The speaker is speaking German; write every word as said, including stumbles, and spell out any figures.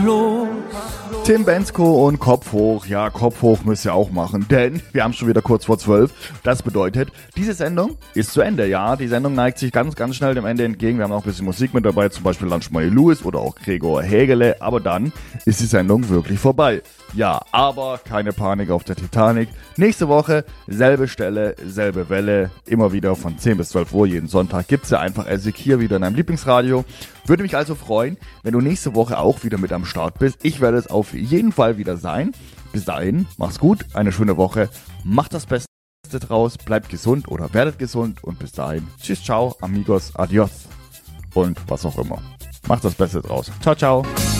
los. Tim Bendzko und Kopf hoch. Ja, Kopf hoch müsst ihr auch machen, denn wir haben schon wieder kurz vor zwölf. Das bedeutet, diese Sendung ist zu Ende. Ja, die Sendung neigt sich ganz, ganz schnell dem Ende entgegen. Wir haben auch ein bisschen Musik mit dabei, zum Beispiel Lunchmoney Lewis oder auch Gregor Hägele. Aber dann ist die Sendung wirklich vorbei. Ja, aber keine Panik auf der Titanic. Nächste Woche, selbe Stelle, selbe Welle. Immer wieder von zehn bis zwölf Uhr jeden Sonntag gibt's ja einfach Essig hier wieder in einem Lieblingsradio. Würde mich also freuen, wenn du nächste Woche auch wieder mit am Start bist. Ich werde es auf jeden Fall wieder sein. Bis dahin, mach's gut, eine schöne Woche. Macht das Beste draus, bleibt gesund oder werdet gesund. Und bis dahin, tschüss, ciao, amigos, adios und was auch immer. Macht das Beste draus. Ciao, ciao.